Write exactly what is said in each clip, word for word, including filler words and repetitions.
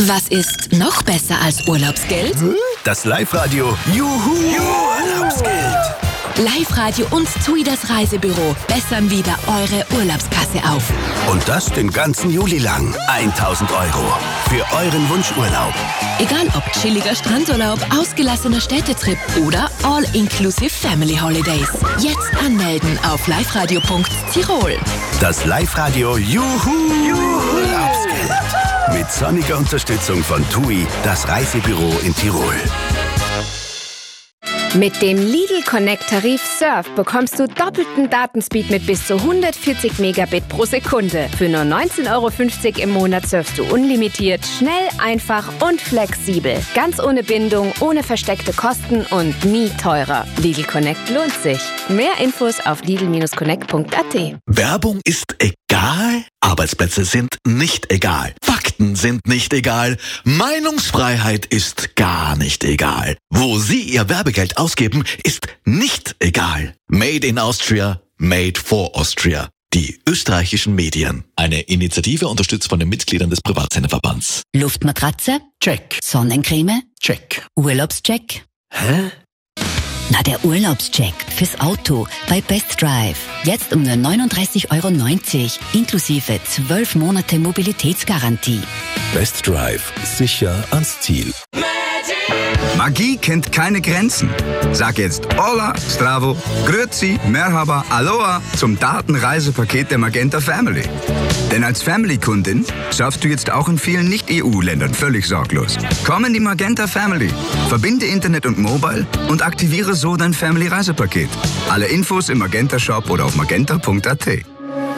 Was ist noch besser als Urlaubsgeld? Das Live-Radio Juhu Urlaubsgeld. Live-Radio und TUI, das Reisebüro, bessern wieder eure Urlaubskasse auf. Und das den ganzen Juli lang. tausend Euro für euren Wunschurlaub. Egal ob chilliger Strandurlaub, ausgelassener Städtetrip oder All-Inclusive Family Holidays. Jetzt anmelden auf liveradio punkt tirol. Das Live-Radio Juhu Urlaubsgeld. Mit sonniger Unterstützung von TUI, das Reisebüro in Tirol. Mit dem Lidl Connect Tarif Surf bekommst du doppelten Datenspeed mit bis zu hundertvierzig Megabit pro Sekunde. Für nur neunzehn Euro fünfzig im Monat surfst du unlimitiert, schnell, einfach und flexibel. Ganz ohne Bindung, ohne versteckte Kosten und nie teurer. Lidl Connect lohnt sich. Mehr Infos auf lidl connect punkt a t. Werbung ist egal? Arbeitsplätze sind nicht egal. Fakten sind nicht egal. Meinungsfreiheit ist gar nicht egal. Wo Sie Ihr Werbegeld ausgeben, ist nicht egal. Made in Austria, made for Austria. Die österreichischen Medien. Eine Initiative unterstützt von den Mitgliedern des Privatsenderverbands. Luftmatratze? Check. Sonnencreme? Check. Urlaubscheck? Hä? Na, der Urlaubscheck fürs Auto bei Best Drive. Jetzt um nur neununddreißig Euro neunzig, inklusive zwölf Monate Mobilitätsgarantie. Best Drive. Sicher ans Ziel. Magie kennt keine Grenzen. Sag jetzt Hola, Stravo, Grüezi, Merhaba, Aloha zum Datenreisepaket der Magenta Family. Denn als Family-Kundin surfst du jetzt auch in vielen Nicht-E U-Ländern völlig sorglos. Komm in die Magenta Family, verbinde Internet und Mobile und aktiviere so dein Family-Reisepaket. Alle Infos im Magenta-Shop oder auf magenta punkt a t.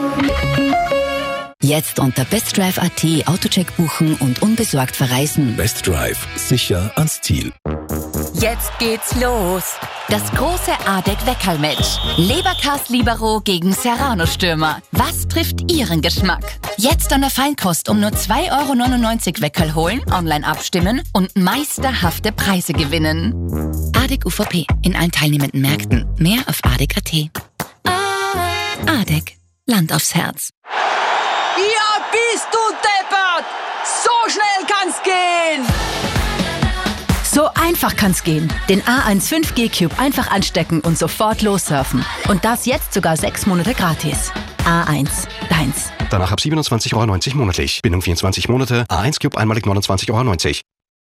Jetzt unter bestdrive punkt a t Autocheck buchen und unbesorgt verreisen. Best Drive. Sicher ans Ziel. Jetzt geht's los. Das große A D E C-Weckerl-Match. Leberkas Libero gegen Serrano-Stürmer. Was trifft Ihren Geschmack? Jetzt an der Feinkost um nur zwei Euro neunundneunzig Weckerl holen, online abstimmen und meisterhafte Preise gewinnen. A D E C U V P in allen teilnehmenden Märkten. Mehr auf A D E C punkt a t. A D E C. Land aufs Herz. Ja, bist du deppert! So schnell kann's gehen! So einfach kann's gehen. Den A eins fünf G Cube einfach anstecken und sofort lossurfen. Und das jetzt sogar sechs Monate gratis. A eins, deins. Danach ab siebenundzwanzig Euro neunzig monatlich. Bindung vierundzwanzig Monate. A eins Cube einmalig neunundzwanzig Euro neunzig.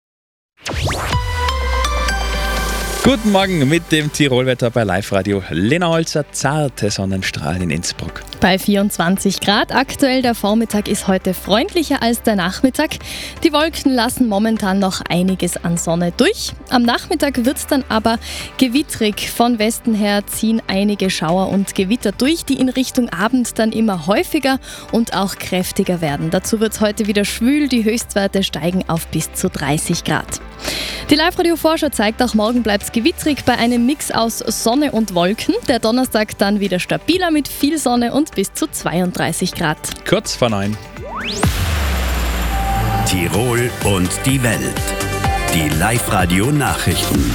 Guten Morgen mit dem Tirolwetter bei Live-Radio. Lena Holzer, zarte Sonnenstrahlen in Innsbruck. Bei vierundzwanzig Grad aktuell. Der Vormittag ist heute freundlicher als der Nachmittag. Die Wolken lassen momentan noch einiges an Sonne durch. Am Nachmittag wird es dann aber gewittrig. Von Westen her ziehen einige Schauer und Gewitter durch, die in Richtung Abend dann immer häufiger und auch kräftiger werden. Dazu wird es heute wieder schwül. Die Höchstwerte steigen auf bis zu dreißig Grad. Die Live-Radio-Vorschau zeigt, auch morgen bleibt es gewittrig bei einem Mix aus Sonne und Wolken. Der Donnerstag dann wieder stabiler mit viel Sonne und bis zu zweiunddreißig Grad. Kurz vor neun. Tirol und die Welt. Die Live-Radio-Nachrichten.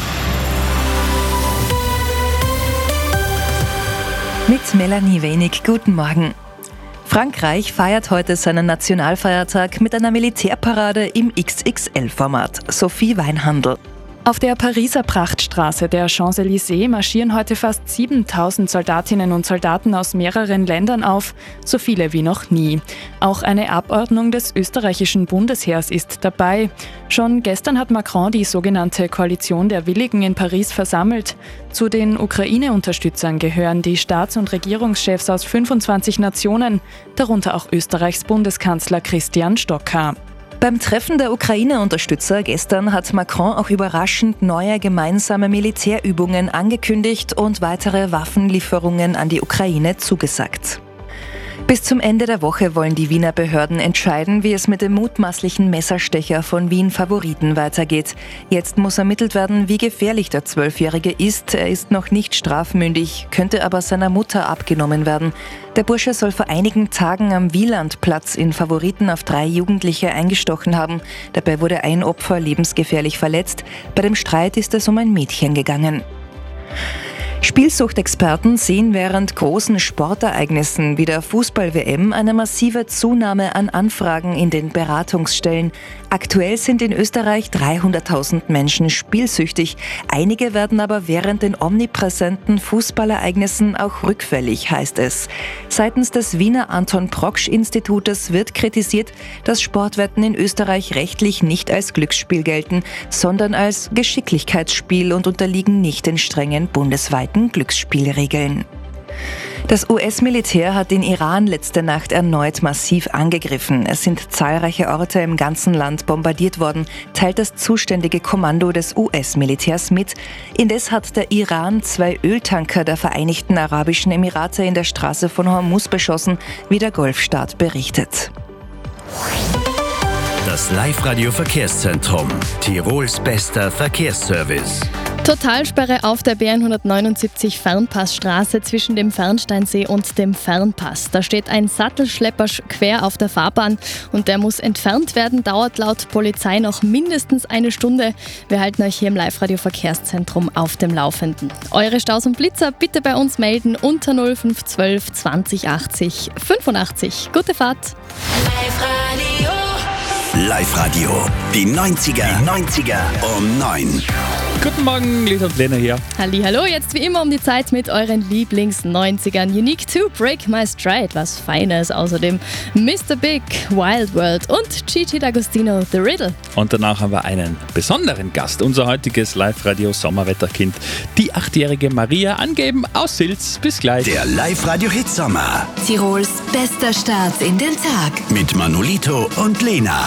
Mit Melanie Wenig, guten Morgen. Frankreich feiert heute seinen Nationalfeiertag mit einer Militärparade im X X L-Format. Sophie Weinhandl. Auf der Pariser Prachtstraße der Champs-Élysées marschieren heute fast siebentausend Soldatinnen und Soldaten aus mehreren Ländern auf, so viele wie noch nie. Auch eine Abordnung des österreichischen Bundesheers ist dabei. Schon gestern hat Macron die sogenannte Koalition der Willigen in Paris versammelt. Zu den Ukraine-Unterstützern gehören die Staats- und Regierungschefs aus fünfundzwanzig Nationen, darunter auch Österreichs Bundeskanzler Christian Stocker. Beim Treffen der Ukraine-Unterstützer gestern hat Macron auch überraschend neue gemeinsame Militärübungen angekündigt und weitere Waffenlieferungen an die Ukraine zugesagt. Bis zum Ende der Woche wollen die Wiener Behörden entscheiden, wie es mit dem mutmaßlichen Messerstecher von Wien Favoriten weitergeht. Jetzt muss ermittelt werden, wie gefährlich der Zwölfjährige ist. Er ist noch nicht strafmündig, könnte aber seiner Mutter abgenommen werden. Der Bursche soll vor einigen Tagen am Wielandplatz in Favoriten auf drei Jugendliche eingestochen haben. Dabei wurde ein Opfer lebensgefährlich verletzt. Bei dem Streit ist es um ein Mädchen gegangen. Spielsuchtexperten sehen während großen Sportereignissen wie der Fußball-W M eine massive Zunahme an Anfragen in den Beratungsstellen. Aktuell sind in Österreich dreihunderttausend Menschen spielsüchtig. Einige werden aber während den omnipräsenten Fußballereignissen auch rückfällig, heißt es. Seitens des Wiener Anton-Proksch-Institutes wird kritisiert, dass Sportwetten in Österreich rechtlich nicht als Glücksspiel gelten, sondern als Geschicklichkeitsspiel und unterliegen nicht den strengen bundesweiten Glücksspielregeln. Das U S-Militär hat den Iran letzte Nacht erneut massiv angegriffen. Es sind zahlreiche Orte im ganzen Land bombardiert worden, teilt das zuständige Kommando des U S-Militärs mit. Indes hat der Iran zwei Öltanker der Vereinigten Arabischen Emirate in der Straße von Hormuz beschossen, wie der Golfstaat berichtet. Das Live-Radio-Verkehrszentrum. Tirols bester Verkehrsservice. Totalsperre auf der B hundertneunundsiebzig Fernpassstraße zwischen dem Fernsteinsee und dem Fernpass. Da steht ein Sattelschlepper quer auf der Fahrbahn und der muss entfernt werden. Dauert laut Polizei noch mindestens eine Stunde. Wir halten euch hier im Live-Radio-Verkehrszentrum auf dem Laufenden. Eure Staus und Blitzer bitte bei uns melden unter null fünf eins zwei zwanzig achtzig fünfundachtzig. Gute Fahrt! Live-Radio. Live-Radio. Die neunziger. Die neunziger um neun. Guten Morgen, Lisa und Lena hier. Hallihallo, jetzt wie immer um die Zeit mit euren Lieblings-neunzigern. Unique to Break My Stride, was Feines. Außerdem Mister Big, Wild World und Gigi D'Agostino, The Riddle. Und danach haben wir einen besonderen Gast, unser heutiges Live-Radio-Sommerwetterkind, die achtjährige Maria, angeben aus Silz. Bis gleich. Der Live-Radio-Hitsommer. Tirols bester Start in den Tag. Mit Manolito und Lena.